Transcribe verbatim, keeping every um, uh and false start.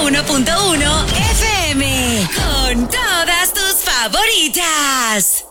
uno punto uno F M. Con todas tus favoritas.